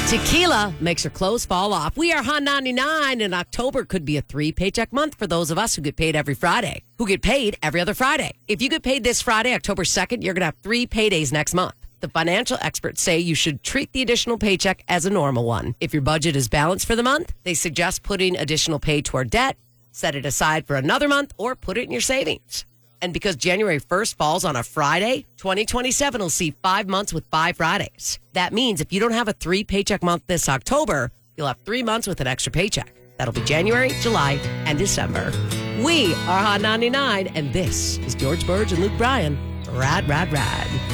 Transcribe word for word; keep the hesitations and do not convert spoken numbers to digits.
Tequila makes your clothes fall off. We are Hot ninety-nine, and October could be a three-paycheck month for those of us who get paid every Friday, who get paid every other Friday. If you get paid this Friday, October second, you're going to have three paydays next month. The financial experts say you should treat the additional paycheck as a normal one. If your budget is balanced for the month, they suggest putting additional pay toward debt, set it aside for another month, or put it in your savings. And because January first falls on a Friday, twenty twenty-seven will see five months with five Fridays. That means if you don't have a three-paycheck month this October, you'll have three months with an extra paycheck. That'll be January, July, and December. We are Hot ninety-nine, and this is George Burge and Luke Bryan. Rad, rad, rad.